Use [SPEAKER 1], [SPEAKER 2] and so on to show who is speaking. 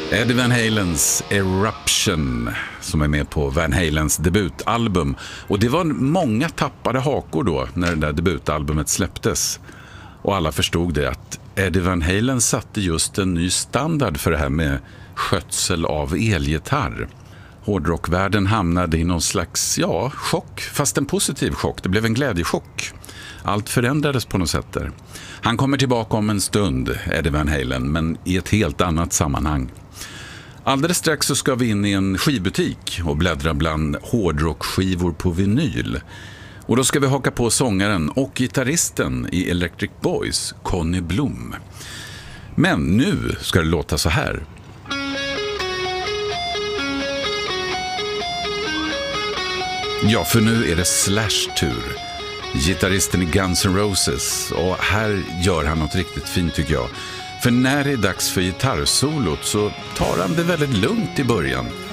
[SPEAKER 1] Eddie Van Halens Eruption som är med på Van Halens debutalbum. Och det var många tappade hakor då när det där debutalbumet släpptes. Och alla förstod det att Eddie Van Halen satte just en ny standard för det här med skötsel av elgitarr. Hårdrockvärlden hamnade i någon slags, chock, fast en positiv chock. Det blev en glädjechock. Allt förändrades på något sätt där. Han kommer tillbaka om en stund, Eddie Van Halen, men i ett helt annat sammanhang. Alldeles strax så ska vi in i en skivbutik och bläddra bland hårdrockskivor på vinyl. Och då ska vi haka på sångaren och gitarristen i Electric Boys, Conny Blom. Men nu ska det låta så här. Ja, för nu är det Slash tur. Gitarristen i Guns N' Roses. Och här gör han något riktigt fint tycker jag. För när det är dags för gitarrsolot så tar han det väldigt lugnt i början.